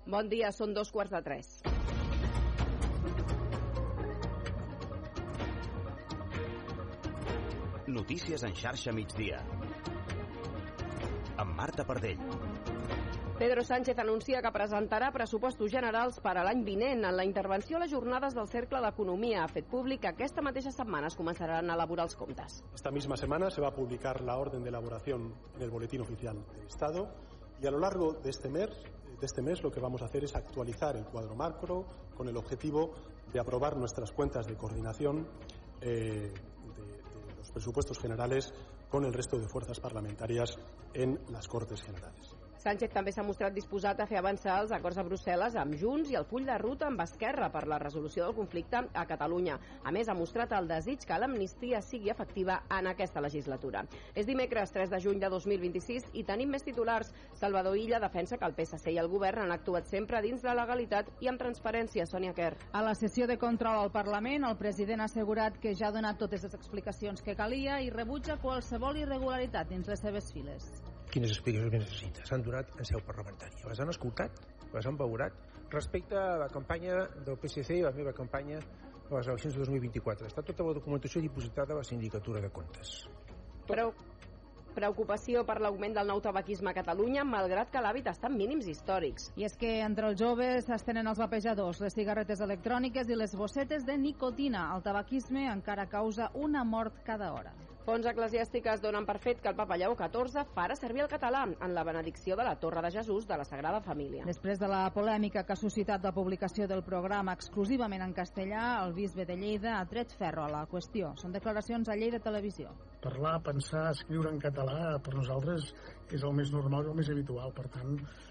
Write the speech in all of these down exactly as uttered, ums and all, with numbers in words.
Bon dia, són dos quarts de tres. Notícies en xarxa migdia. Amb Marta Pardell. Pedro Sánchez anuncia que presentarà pressupostos generals per a l'any vinent. En la intervenció a les jornades del Cercle d'Economia ha fet públic que aquesta mateixa setmana es començaran a elaborar els comptes. Esta misma semana se va a publicar la orden de elaboración en el Boletín Oficial del Estado y a lo largo de este mes, de este mes lo que vamos a hacer es actualizar el cuadro macro con el objetivo de aprobar nuestras cuentas de coordinación eh, de, de los presupuestos generales con el resto de fuerzas parlamentarias en las Cortes Generales. Sánchez també s'ha mostrat disposat a fer avançar els acords a Brussel·les amb Junts i el full de ruta amb Esquerra per la resolució del conflicte a Catalunya. A més, ha mostrat el desig que l'amnistia sigui efectiva en aquesta legislatura. És dimecres tres de juny de dos mil vint-i-sis i tenim més titulars. Salvador Illa defensa que el P S C i el govern han actuat sempre dins la legalitat i amb transparència. Sònia Quer. A la sessió de control al Parlament, el president ha assegurat que ja ha donat totes les explicacions que calia i rebutja qualsevol irregularitat dins les seves files. Quines explicacions necessita? S'han donat en seu parlamentària. Les han escoltat, les han valorat. Respecte a la campanya del P S C i la meva campanya a les eleccions de dos mil vint-i-quatre. Està tota la documentació dipositada a la Sindicatura de Comptes. Però preocupació per l'augment del nou tabaquisme a Catalunya, malgrat que l'hàbit està en mínims històrics. I és que entre els joves s'estenen els vapejadors, les cigarretes electròniques i les bossetes de nicotina. El tabaquisme encara causa una mort cada hora. Fonts eclesiàstiques donen per fet que el papa Lleó catorze farà servir el català en la benedicció de la Torre de Jesús de la Sagrada Família. Després de la polèmica que ha suscitat la publicació del programa exclusivament en castellà, el bisbe de Lleida ha tret ferro a la qüestió. Són declaracions a Lleida Televisió. Parlar, pensar, escriure en català per nosaltres és el més normal i el més habitual. Per tant,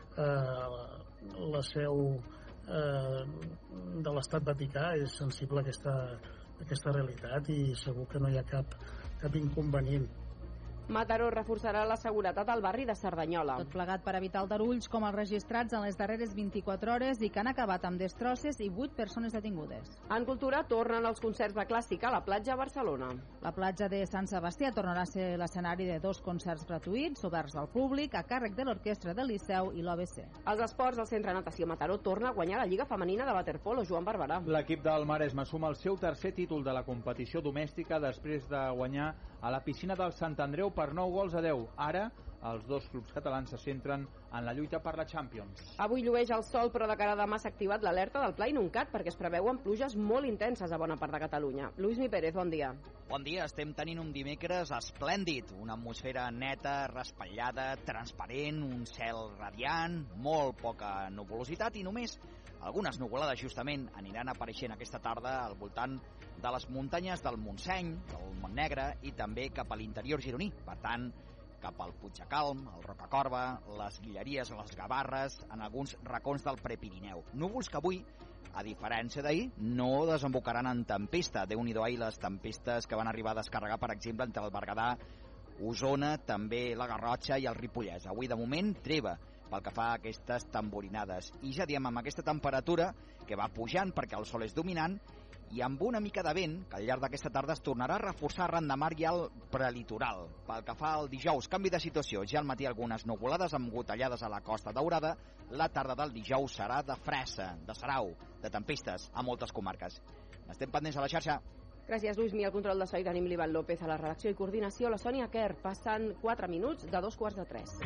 eh, la seu eh, de l'Estat Vaticà és sensible a aquesta, a aquesta realitat i segur que no hi ha cap cap inconvenient. Mataró reforçarà la seguretat al barri de Cerdanyola. Tot plegat per evitar aldarulls com els registrats en les darreres vint-i-quatre hores i que han acabat amb destrosses i vuit persones detingudes. En cultura tornen els concerts de clàssica a la platja a Barcelona. La platja de Sant Sebastià tornarà a ser l'escenari de dos concerts gratuïts oberts al públic a càrrec de l'Orquestra del Liceu i l'O B C. Els esports, el Centre Natació Mataró torna a guanyar la Lliga Femenina de Waterpolo. Joan Barberà. L'equip del Maresme suma el seu tercer títol de la competició domèstica després de guanyar a la piscina del Sant Andreu per nou gols a deu. Ara, els dos clubs catalans se centren en la lluita per la Champions. Avui llueix el sol, però de cara a demà s'ha activat l'alerta del Pla Inuncat perquè es preveuen pluges molt intenses a bona part de Catalunya. Luismi Pérez, bon dia. Bon dia, estem tenint un dimecres esplèndid, una atmosfera neta, raspallada, transparent, un cel radiant, molt poca nuvolositat i només algunes nuvolades justament aniran apareixent aquesta tarda al voltant de les muntanyes del Montseny, del Montnegre i també cap a l'interior gironí. Per tant, cap al Puigdecalm, el Rocacorba, les Guilleries o les Gavarres, en alguns racons del Prepirineu. Núvols que avui, a diferència d'ahir, no desembocaran en tempesta. Déu-n'hi-do ahir les tempestes que van arribar a descarregar, per exemple, entre el Berguedà, Osona, també la Garrotxa i el Ripollès. Avui, de moment, treva pel que fa a aquestes tamborinades. I ja diem, amb aquesta temperatura que va pujant perquè el sol és dominant i amb una mica de vent, que al llarg d'aquesta tarda es tornarà a reforçar arran de mar i al prelitoral. Pel que fa al dijous, canvi de situació. Ja al matí algunes nuvolades amb gotellades a la Costa Daurada. La tarda del dijous serà de fressa, de sarau, de tempestes a moltes comarques. Estem pendents a la xarxa. Gràcies, Luismi. Al control de so i tenim l'Ivan López, a la redacció i coordinació la Sònia Quer. Passen quatre minuts de dos quarts de tres.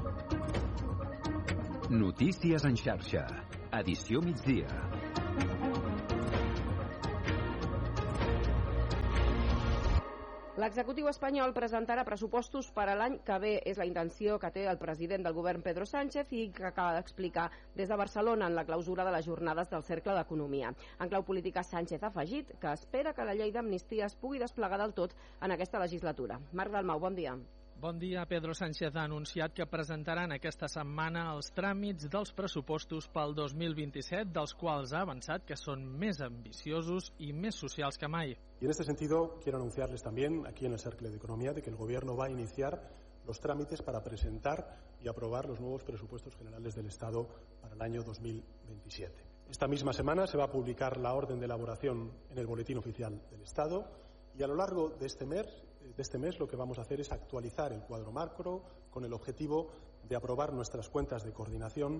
Notícies en xarxa. Edició migdia. L'executiu espanyol presentarà pressupostos per a l'any que ve. És la intenció que té el president del govern Pedro Sánchez i que acaba d'explicar des de Barcelona en la clausura de les jornades del Cercle d'Economia. En clau política, Sánchez ha afegit que espera que la llei d'amnistia es pugui desplegar del tot en aquesta legislatura. Marc Dalmau, bon dia. Bon dia. Pedro Sánchez ha anunciat que presentaran aquesta setmana els tràmits dels pressupostos pel dos mil vint-i-set, dels quals ha avançat que són més ambiciosos i més socials que mai. Y en este sentido quiero anunciarles también aquí en el Cercle de Economía de que el Gobierno va a iniciar los trámites para presentar y aprobar los nuevos presupuestos generales del Estado para el año dos mil veintisiete. Esta misma semana se va a publicar la orden de elaboración en el Boletín Oficial del Estado y a lo largo de este mes, de este mes lo que vamos a hacer es actualizar el cuadro macro con el objetivo de aprobar nuestras cuentas de coordinación de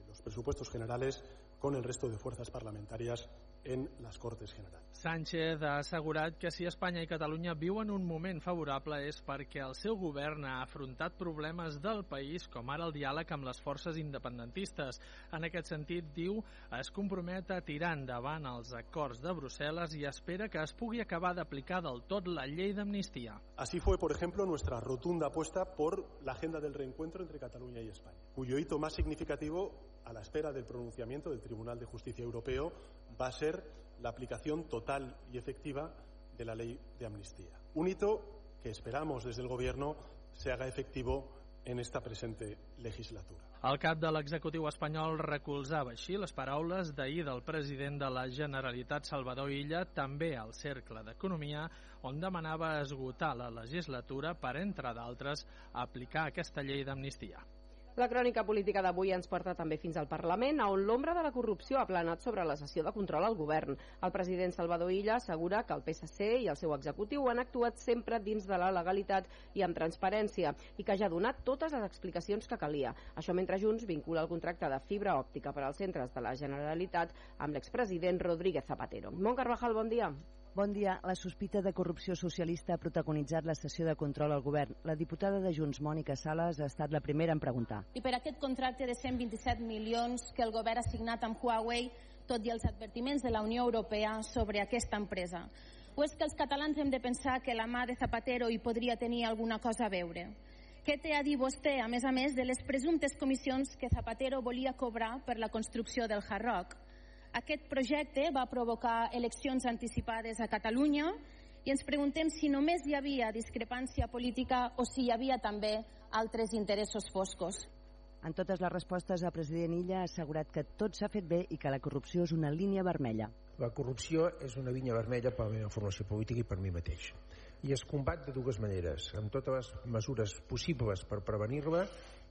los presupuestos generales con el resto de fuerzas parlamentarias en las Cortes Generales. Sánchez ha assegurat que si Espanya i Catalunya viuen un moment favorable és perquè el seu govern ha afrontat problemes del país, com ara el diàleg amb les forces independentistes. En aquest sentit, diu, es compromet a tirar endavant els acords de Brussel·les i espera que es pugui acabar d'aplicar del tot la llei d'amnistia. Así fue, por ejemplo, nuestra rotunda apuesta por la agenda del reencuentro entre Cataluña y España, cuyo hito más significativo, a la espera del pronunciamiento del Tribunal de Justicia Europeo, va a ser la aplicación total y efectiva de la ley de amnistía. Un hito que esperamos desde el Gobierno se haga efectivo en esta presente legislatura. El cap de l'executiu espanyol recolzava així les paraules d'ahir del president de la Generalitat, Salvador Illa, també al Cercle d'Economia, on demanava esgotar la legislatura per, entre d'altres, aplicar aquesta llei d'amnistia. La crònica política d'avui ens porta també fins al Parlament, on l'ombra de la corrupció ha planat sobre la sessió de control al govern. El president Salvador Illa assegura que el P S C i el seu executiu han actuat sempre dins de la legalitat i amb transparència i que ja ha donat totes les explicacions que calia. Això mentre Junts vincula el contracte de fibra òptica per als centres de la Generalitat amb l'expresident Rodríguez Zapatero. Mont Carvajal, bon dia. Bon dia. La sospita de corrupció socialista ha protagonitzat la sessió de control al govern. La diputada de Junts, Mònica Sales, ha estat la primera en preguntar. I per aquest contracte de cent vint-i-set milions que el govern ha signat amb Huawei, tot i els advertiments de la Unió Europea sobre aquesta empresa? O és que els catalans hem de pensar que la mà de Zapatero hi podria tenir alguna cosa a veure? Què té a dir vostè, a més a més, de les presumptes comissions que Zapatero volia cobrar per la construcció del Hard Rock? Aquest projecte va provocar eleccions anticipades a Catalunya i ens preguntem si només hi havia discrepància política o si hi havia també altres interessos foscos. En totes les respostes, el president Illa ha assegurat que tot s'ha fet bé i que la corrupció és una línia vermella. La corrupció és una línia vermella per la meva formació política i per mi mateix. I es combat de dues maneres, amb totes les mesures possibles per prevenir-la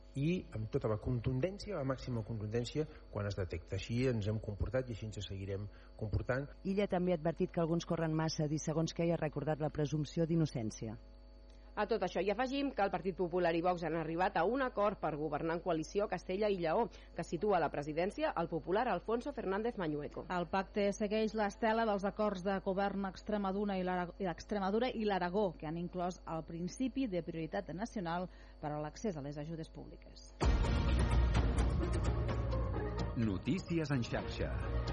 i amb tota la contundència, la màxima contundència, quan es detecta. Així ens hem comportat i així ens seguirem comportant. Illa també ha advertit que alguns corren massa a dir segons què i ha recordat la presumpció d'innocència. A tot això hi afegim que el Partit Popular i Vox han arribat a un acord per governar en coalició a Castella i Lleó, que situa a la presidència el popular Alfonso Fernández Mañueco. El pacte segueix l'estela dels acords de govern a Extremadura i l'Aragó, que han inclòs el principi de prioritat nacional per a l'accés a les ajudes públiques. Notícies en xarxa.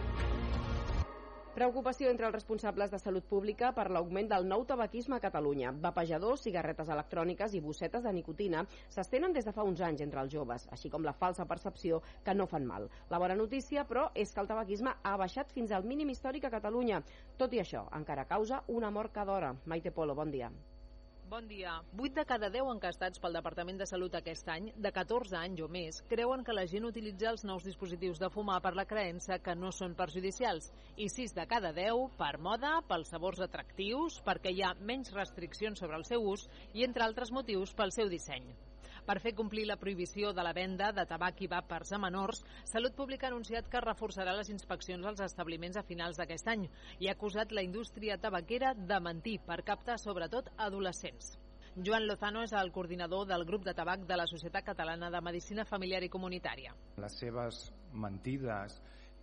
Preocupació entre els responsables de salut pública per l'augment del nou tabaquisme a Catalunya. Vapejadors, cigarretes electròniques i bossetes de nicotina s'estenen des de fa uns anys entre els joves, així com la falsa percepció que no fan mal. La bona notícia, però, és que el tabaquisme ha baixat fins al mínim històric a Catalunya. Tot i això, encara causa una mort cada hora. Maite Polo, bon dia. Bon dia. vuit de cada deu encastats pel Departament de Salut aquest any, de catorze anys o més, creuen que la gent utilitza els nous dispositius de fumar per la creença que no són perjudicials. I sis de cada deu per moda, pels sabors atractius, perquè hi ha menys restriccions sobre el seu ús i, entre altres motius, pel seu disseny. Per fer complir la prohibició de la venda de tabac i vàpers a menors, Salut Pública ha anunciat que reforçarà les inspeccions als establiments a finals d'aquest any i ha acusat la indústria tabaquera de mentir per captar sobretot adolescents. Joan Lozano és el coordinador del grup de tabac de la Societat Catalana de Medicina Familiar i Comunitària. Les seves mentides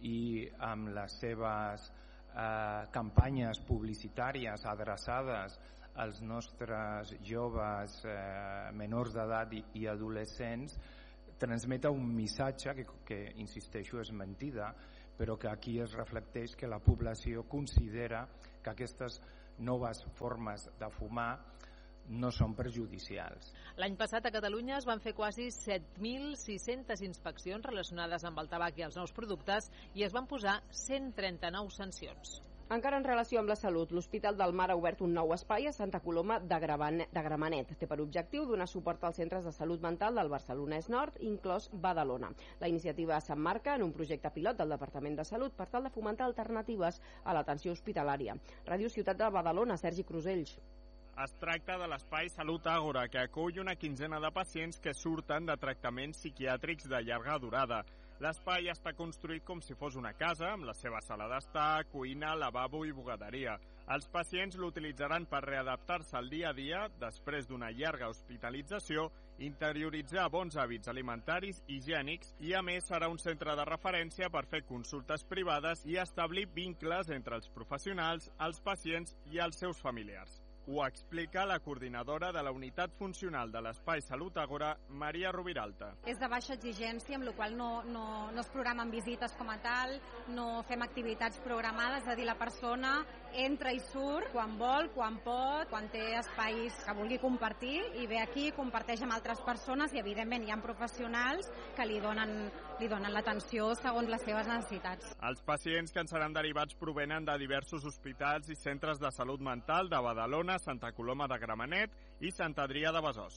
i amb les seves eh, campanyes publicitàries adreçades als nostres joves eh, menors d'edat i, i adolescents transmeta un missatge que, que, insisteixo, és mentida, però que aquí es reflecteix que la població considera que aquestes noves formes de fumar no són perjudicials. L'any passat a Catalunya es van fer quasi set mil sis-centes inspeccions relacionades amb el tabac i els nous productes i es van posar cent trenta-nou sancions. Encara en relació amb la salut, l'Hospital del Mar ha obert un nou espai a Santa Coloma de, Gravanet, de Gramenet. Té per objectiu donar suport als centres de salut mental del Barcelonès Nord, inclòs Badalona. La iniciativa s'emmarca en un projecte pilot del Departament de Salut per tal de fomentar alternatives a l'atenció hospitalària. Ràdio Ciutat de Badalona, Sergi Crusells. Es tracta de l'espai Salut Àgora, que acull una quinzena de pacients que surten de tractaments psiquiàtrics de llarga durada. L'espai està construït com si fos una casa, amb la seva sala d'estar, cuina, lavabo i bugaderia. Els pacients l'utilitzaran per readaptar-se al dia a dia després d'una llarga hospitalització interioritzar bons hàbits alimentaris higiènics i, a més, serà un centre de referència per fer consultes privades i establir vincles entre els professionals, els pacients i els seus familiars. Ho explica la coordinadora de la Unitat Funcional de l'Espai Salut Àgora, Maria Rubiralta. És de baixa exigència, amb la qual no, no, no es programen visites com a tal, no fem activitats programades, és a dir, la persona entra i surt quan vol, quan pot, quan té espais que vulgui compartir i ve aquí, comparteix amb altres persones i, evidentment, hi ha professionals que li donen, li donen l'atenció segons les seves necessitats. Els pacients que en seran derivats provenen de diversos hospitals i centres de salut mental de Badalona, Santa Coloma de Gramenet i Sant Adrià de Besòs.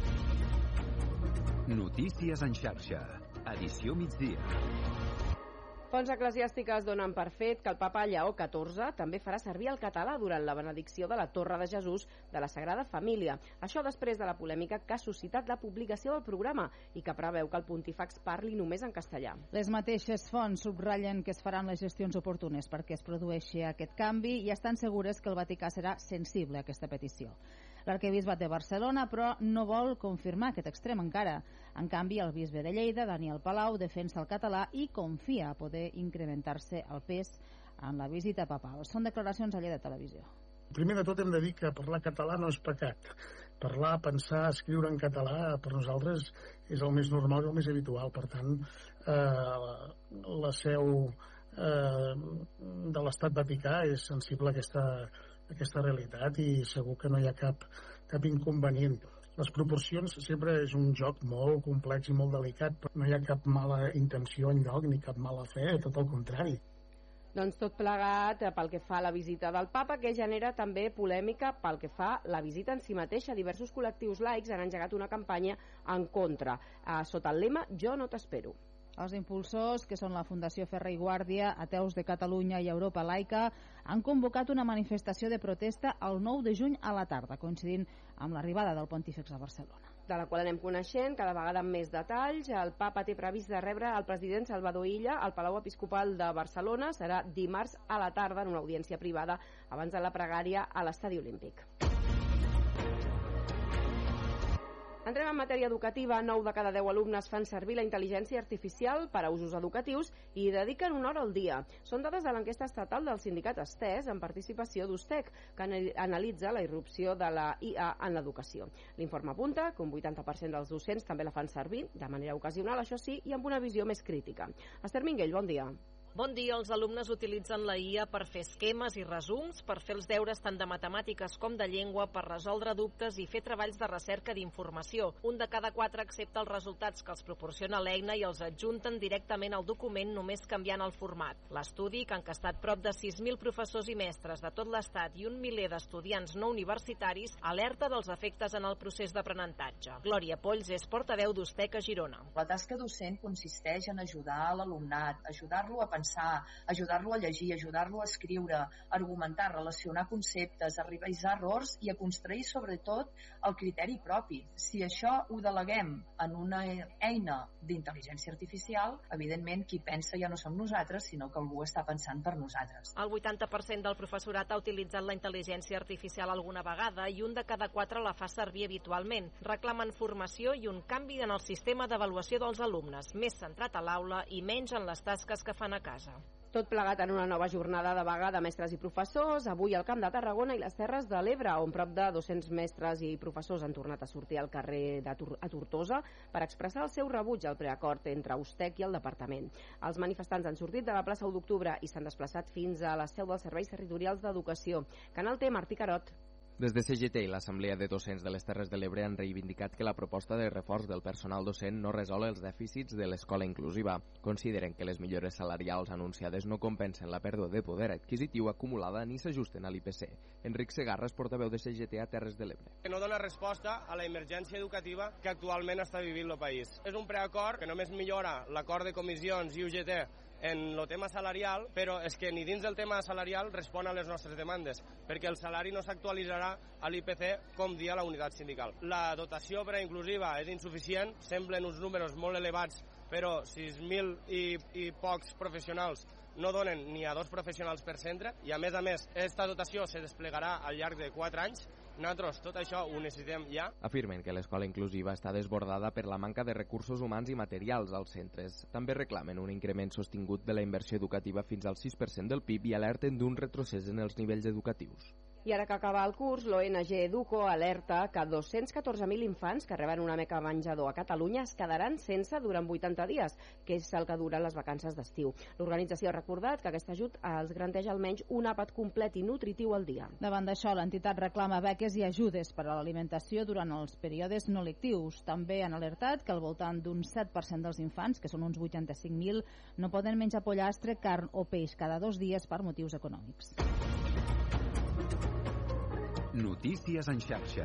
Notícies en xarxa. Edició migdia. Fonts eclesiàstiques donen per fet que el papa Lleó catorze també farà servir el català durant la benedicció de la Torre de Jesús de la Sagrada Família. Això després de la polèmica que ha suscitat la publicació del programa i que preveu que el pontífex parli només en castellà. Les mateixes fonts subratllen que es faran les gestions oportunes perquè es produeixi aquest canvi i estan segures que el Vaticà serà sensible a aquesta petició. L'arquebisbat de Barcelona, però, no vol confirmar aquest extrem encara. En canvi, el bisbe de Lleida, Daniel Palau, defensa el català i confia a poder incrementar-se el pes en la visita papal. Són declaracions a Lleida Televisió. Primer de tot hem de dir que parlar català no és pecat. Parlar, pensar, escriure en català per nosaltres és el més normal i el més habitual. Per tant, eh, la seu eh, de l'Estat Vaticà és sensible a aquesta, a aquesta realitat i segur que no hi ha cap, cap inconvenient. Les proporcions sempre és un joc molt complex i molt delicat, però no hi ha cap mala intenció enlloc ni cap mala fe, tot el contrari. Doncs tot plegat pel que fa a la visita del papa, que genera també polèmica pel que fa a la visita en si mateixa. Diversos col·lectius laics han engegat una campanya en contra, eh, sota el lema Jo no t'espero. Els impulsors, que són la Fundació Ferrer i Guàrdia, Ateus de Catalunya i Europa Laica, han convocat una manifestació de protesta el nou de juny a la tarda, coincidint amb l'arribada del pontífex a Barcelona. De la qual anem coneixent cada vegada amb més detalls. El papa té previst de rebre el president Salvador Illa al Palau Episcopal de Barcelona. Serà dimarts a la tarda en una audiència privada abans de la pregària a l'Estadi Olímpic. Entrem en matèria educativa. nou de cada deu alumnes fan servir la intel·ligència artificial per a usos educatius i dediquen una hora al dia. Són dades de l'enquesta estatal del sindicat Estès en participació d'Ustec, que analitza la irrupció de la I A en l'educació. L'informe apunta que un vuitanta per cent dels docents també la fan servir, de manera ocasional, això sí, i amb una visió més crítica. Esther Minguell, bon dia. Bon dia. Els alumnes utilitzen la I A per fer esquemes i resums, per fer els deures tant de matemàtiques com de llengua, per resoldre dubtes i fer treballs de recerca d'informació. Un de cada quatre accepta els resultats que els proporciona l'eina i els adjunten directament al document només canviant el format. L'estudi, que ha encastat prop de sis mil professors i mestres de tot l'Estat i un miler d'estudiants no universitaris, alerta dels efectes en el procés d'aprenentatge. Glòria Polls és portaveu d'Ustec a Girona. La tasca docent consisteix en ajudar l'alumnat, ajudar-lo a pensar, ajudar-lo a llegir, ajudar-lo a escriure, argumentar, relacionar conceptes, a revisar errors i a construir sobretot el criteri propi. Si això ho deleguem en una eina d'intel·ligència artificial, evidentment qui pensa ja no som nosaltres, sinó que algú està pensant per nosaltres. El vuitanta per cent del professorat ha utilitzat la intel·ligència artificial alguna vegada i un de cada quatre la fa servir habitualment. Reclamen formació i un canvi en el sistema d'avaluació dels alumnes, més centrat a l'aula i menys en les tasques que fan a casa. Tot plegat en una nova jornada de vaga de mestres i professors, avui al Camp de Tarragona i les Terres de l'Ebre, on prop de dos-cents mestres i professors han tornat a sortir al carrer de Tor- a Tortosa per expressar el seu rebuig al preacord entre Ustec i el departament. Els manifestants han sortit de la plaça u d'octubre i s'han desplaçat fins a la seu dels serveis territorials d'educació. Canal T, Martí Carot. Des de C G T i l'Assemblea de Docents de les Terres de l'Ebre han reivindicat que la proposta de reforç del personal docent no resol els dèficits de l'escola inclusiva. Consideren que les millores salarials anunciades no compensen la pèrdua de poder adquisitiu acumulada ni s'ajusten a l'I P C. Enric Segarra és portaveu de C G T a Terres de l'Ebre. Que no dona resposta a la emergència educativa que actualment està vivint el país. És un preacord que només millora l'acord de comissions i U G T en el tema salarial, però és que ni dins del tema salarial respon a les nostres demandes, perquè el salari no s'actualitzarà a l'I P C com dia la unitat sindical. La dotació per a inclusiva és insuficient, semblen uns números molt elevats, però sis mil i, i pocs professionals no donen ni a dos professionals per centre, i a més a més, aquesta dotació se desplegarà al llarg de quatre anys Nosaltres tot això ho necessitem ja. Afirmen que l'escola inclusiva està desbordada per la manca de recursos humans i materials als centres. També reclamen un increment sostingut de la inversió educativa fins al sis per cent del P I B i alerten d'un retrocés en els nivells educatius. I ara que acaba el curs, l'O N G Educo alerta que dos-cents catorze mil infants que reben una beca menjador a Catalunya es quedaran sense durant vuitanta dies, que és el que duren les vacances d'estiu. L'organització ha recordat que aquest ajut els garanteix almenys un àpat complet i nutritiu al dia. Davant d'això, l'entitat reclama beques i ajudes per a l'alimentació durant els períodes no lectius. També han alertat que al voltant d'un set per cent dels infants, que són uns vuitanta-cinc mil, no poden menjar pollastre, carn o peix cada dos dies per motius econòmics. Notícies en xarxa.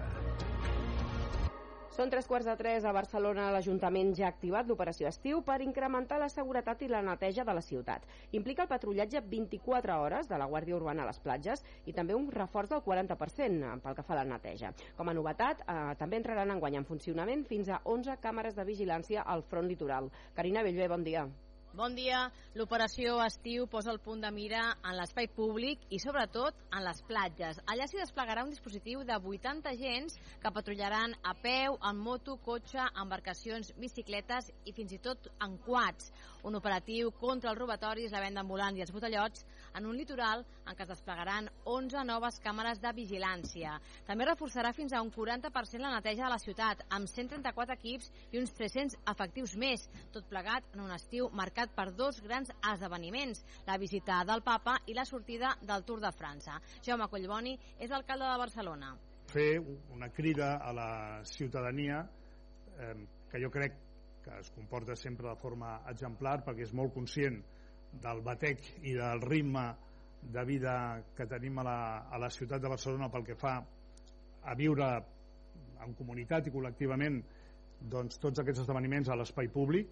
Són tres quarts de tres a Barcelona. L'Ajuntament ja ha activat l'operació estiu per incrementar la seguretat i la neteja de la ciutat. Implica el patrullatge vint-i-quatre hores de la Guàrdia Urbana a les platges i també un reforç del quaranta per cent pel que fa a la neteja. Com a novetat, eh, també entraran enguany en funcionament fins a onze càmeres de vigilància al front litoral. Carina Bellver, bon dia. Bon dia. L'operació estiu posa el punt de mira en l'espai públic i, sobretot, en les platges. Allà s'hi desplegarà un dispositiu de vuitanta agents que patrullaran a peu, en moto, cotxe, embarcacions, bicicletes i fins i tot en quads. Un operatiu contra els robatoris, la venda ambulant i els botellots en un litoral en què es desplegaran onze noves càmeres de vigilància. També reforçarà fins a un quaranta per cent la neteja de la ciutat, amb cent trenta-quatre equips i uns tres-cents efectius més, tot plegat en un estiu marcat per dos grans esdeveniments, la visita del papa i la sortida del Tour de França. Jaume Collboni és alcalde de Barcelona. Fer una crida a la ciutadania eh, que jo crec que es comporta sempre de forma exemplar perquè és molt conscient del batec i del ritme de vida que tenim a la, a la ciutat de Barcelona pel que fa a viure en comunitat i col·lectivament doncs, tots aquests esdeveniments a l'espai públic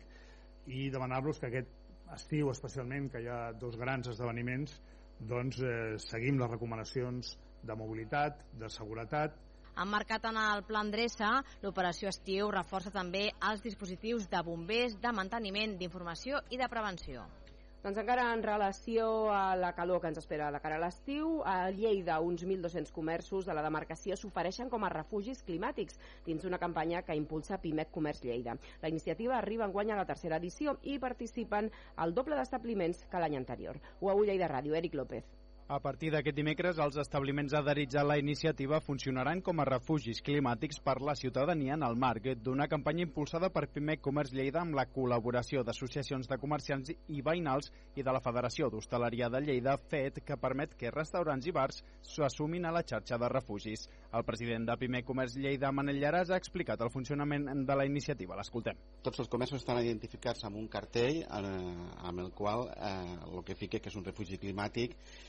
i demanar-los que aquest estiu especialment, que hi ha dos grans esdeveniments, doncs eh, seguim les recomanacions de mobilitat, de seguretat. Emmarcat en el Pla Endreça, l'operació estiu reforça també els dispositius de bombers, de manteniment, d'informació i de prevenció. Doncs encara en relació a la calor que ens espera de cara a l'estiu, a Lleida uns mil dos-cents comerços de la demarcació s'ofereixen com a refugis climàtics dins d'una campanya que impulsa Pimec Comerç Lleida. La iniciativa arriba enguany a la tercera edició i participen el doble d'establiments que l'any anterior. U A U Lleida Ràdio, Eric López. A partir d'aquest dimecres, els establiments adherits a la iniciativa funcionaran com a refugis climàtics per la ciutadania en el marc d'una campanya impulsada per Pimec Comerç Lleida amb la col·laboració d'associacions de comerciants i veïnals i de la Federació d'Hostaleria de Lleida, fet que permet que restaurants i bars s'assumin a la xarxa de refugis. El president de Pimec Comerç Lleida, Manel Llaràs, ha explicat el funcionament de la iniciativa. L'escoltem. Tots els comerços estan identificats amb un cartell eh, amb el qual eh, el que fica que és un refugi climàtic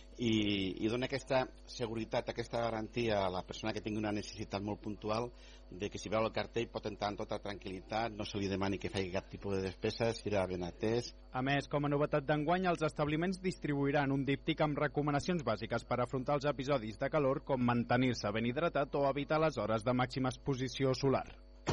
i, i dona aquesta seguretat, aquesta garantia a la persona que tingui una necessitat molt puntual de que si veu el cartell pot entrar en tota tranquil·litat, no se li demani que faci cap tipus de despesa, serà ben atès. A més, com a novetat d'enguany, els establiments distribuiran un díptic amb recomanacions bàsiques per afrontar els episodis de calor, com mantenir-se ben hidratat o evitar les hores de màxima exposició solar.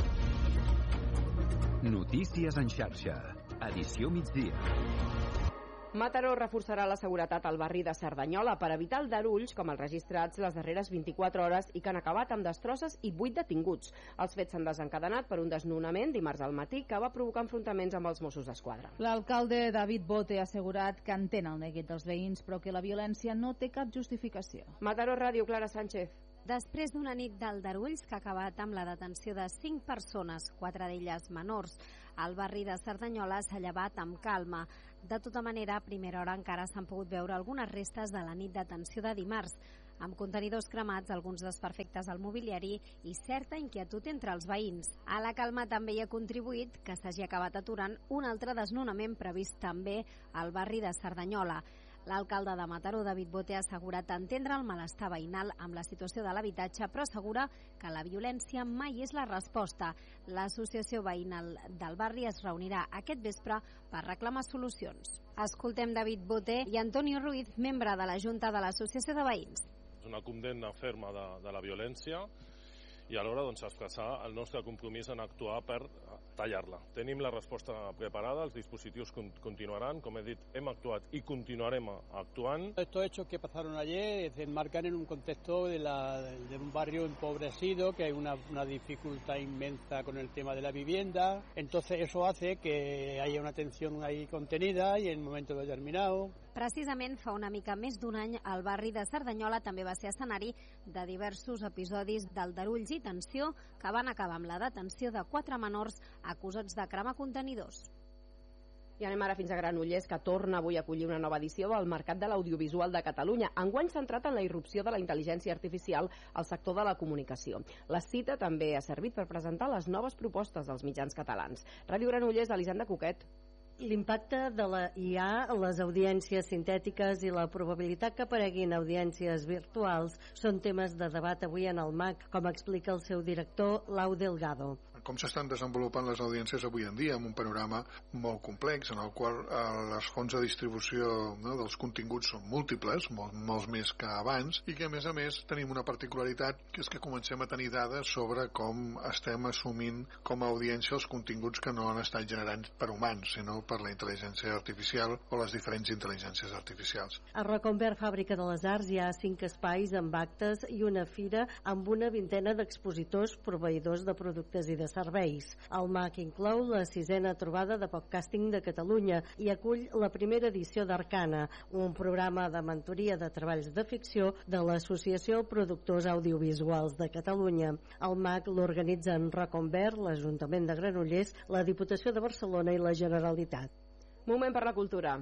Notícies en xarxa. Edició migdia. Mataró reforçarà la seguretat al barri de Cerdanyola per evitar aldarulls com els registrats les darreres vint-i-quatre hores i que han acabat amb destrosses i vuit detinguts. Els fets s'han desencadenat per un desnonament dimarts al matí que va provocar enfrontaments amb els Mossos d'Esquadra. L'alcalde David Bote ha assegurat que entén el neguit dels veïns però que la violència no té cap justificació. Mataró Ràdio, Clara Sánchez. Després d'una nit d'aldarulls que ha acabat amb la detenció de cinc persones, quatre d'elles menors, el barri de Cerdanyola s'ha llevat amb calma. De tota manera, a primera hora encara s'han pogut veure algunes restes de la nit d'atenció de dimarts, amb contenidors cremats, alguns desperfectes al mobiliari i certa inquietud entre els veïns. A la calma també hi ha contribuït que s'hagi acabat aturant un altre desnonament previst també al barri de Cerdanyola. L'alcalde de Mataró, David Bote, ha assegurat entendre el malestar veïnal amb la situació de l'habitatge, però assegura que la violència mai és la resposta. L'associació veïnal del barri es reunirà aquest vespre per reclamar solucions. Escoltem David Bote i Antonio Ruiz, membre de la Junta de l'Associació de Veïns. És una condemna ferma de, de la violència i alhora doncs, expressar el nostre compromís en actuar per tallar-la. Tenim la resposta preparada, els dispositius continuaran, com he dit, hem actuat i continuarem actuant. Estos hechos que pasaron ayer se enmarcan en un contexto de, la, de un barrio empobrecido, que hay una, una dificultad inmensa con el tema de la vivienda, entonces eso hace que haya una tensión ahí contenida y en un momento determinado. Precisament fa una mica més d'un any el barri de Cerdanyola també va ser escenari de diversos episodis d'aldarulls i tensió que van acabar amb la detenció de quatre menors acusats de cremar contenidors. I anem ara fins a Granollers, que torna avui a acollir una nova edició del Mercat de l'Audiovisual de Catalunya, enguany centrat en la irrupció de la intel·ligència artificial al sector de la comunicació. La cita també ha servit per presentar les noves propostes dels mitjans catalans. Ràdio Granollers, Elisenda Coquet. L'impacte de la I A, les audiències sintètiques i la probabilitat que apareguin audiències virtuals són temes de debat avui en el M A C, com explica el seu director, Lau Delgado. Com s'estan desenvolupant les audiències avui en dia, amb un panorama molt complex, en el qual eh, les fonts de distribució, no, dels continguts són múltiples, molt, molts més que abans, i que a més a més tenim una particularitat, que és que comencem a tenir dades sobre com estem assumint com a audiència els continguts que no han estat generats per humans, sinó per la intel·ligència artificial o les diferents intel·ligències artificials. A Reconvert Fàbrica de les Arts hi ha cinc espais amb actes i una fira amb una vintena d'expositors, proveïdors de productes i de serveis. El M A C inclou la sisena trobada de podcasting de Catalunya i acull la primera edició d'Arcana, un programa de mentoria de treballs de ficció de l'Associació Productors Audiovisuals de Catalunya. El M A C l'organitza en Reconvert, l'Ajuntament de Granollers, la Diputació de Barcelona i la Generalitat. Moment per la cultura.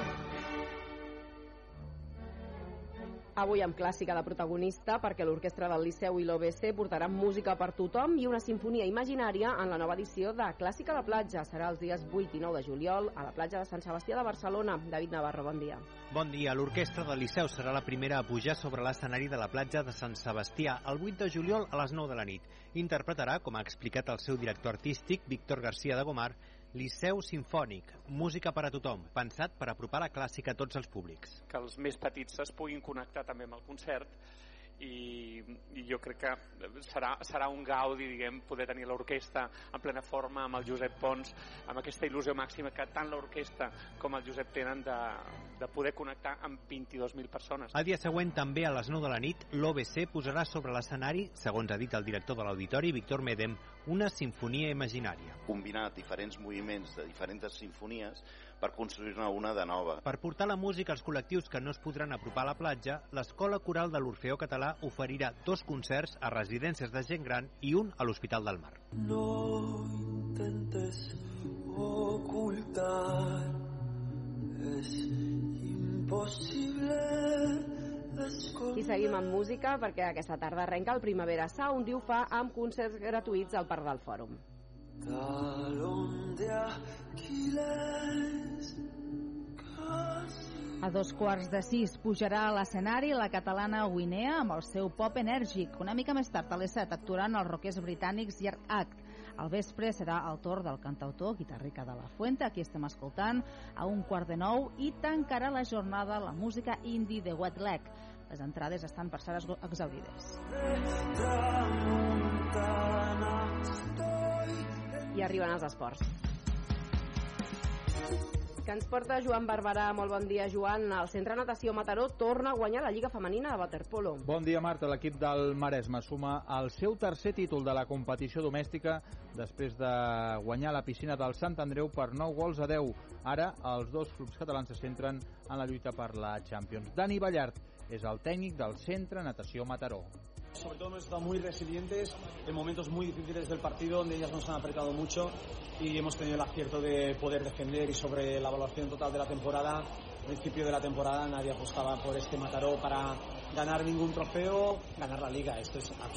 Avui amb clàssica de protagonista, perquè l'Orquestra del Liceu i l'O B C portaran música per tothom i una sinfonia imaginària en la nova edició de Clàssica a la platja. Serà els dies vuit i nou de juliol a la platja de Sant Sebastià de Barcelona. David Navarro, bon dia. Bon dia. L'Orquestra del Liceu serà la primera a pujar sobre l'escenari de la platja de Sant Sebastià el vuit de juliol a les nou de la nit. Interpretarà, com ha explicat el seu director artístic, Víctor García de Gomar, Liceu Simfònic, música per a tothom, pensat per apropar la clàssica a tots els públics. Que els més petits es puguin connectar també amb el concert i, i jo crec que serà, serà un gaudi, diguem, poder tenir l'orquestra en plena forma amb el Josep Pons, amb aquesta il·lusió màxima que tant l'orquestra com el Josep tenen de, de poder connectar amb vint-i-dos mil persones. El dia següent, també a les nou de la nit, l'O B C posarà sobre l'escenari, segons ha dit el director de l'Auditori, Víctor Medem, una sinfonia imaginària. Combinar diferents moviments de diferents sinfonies per construir-ne una de nova. Per portar la música als col·lectius que no es podran apropar a la platja, l'Escola Coral de l'Orfeó Català oferirà dos concerts a residències de gent gran i un a l'Hospital del Mar. No intentes ocultar, es impossible. I seguim amb música perquè aquesta tarda arrenca el Primavera Sound i ho fa amb concerts gratuïts al Parc del Fòrum. Talón de Aquiles, a dos quarts de sis pujarà a l'escenari la catalana Guinea amb el seu pop enèrgic. Una mica més tard, a les set, actuaran els rockers britànics Yard Act. Al vespre serà el torn del cantautor Guitarrica de la Fuente, aquí estem escoltant, a un quart de nou, i tancarà la jornada la música indie de Wet Leg. Les entrades estan per ser exaurides. I arriben els esports. Que ens porta Joan Barberà. Molt bon dia, Joan. El Centre Natació Mataró torna a guanyar la Lliga Femenina de Waterpolo. Bon dia, Marta. L'equip del Maresme suma el seu tercer títol de la competició domèstica després de guanyar la piscina del Sant Andreu per nou gols a deu. Ara els dos clubs catalans se centren en la lluita per la Champions. Dani Ballart es el técnico del Centre Natació Mataró. Sobre todo hemos estado muy resilientes en momentos muy difíciles del partido donde ellas nos han apretado mucho y hemos tenido el acierto de poder defender. Y sobre la evaluación total de la temporada, al principio de la temporada nadie apostaba por este Mataró para ganar ningún trofeo, ganar la Liga. Esto es absolutamente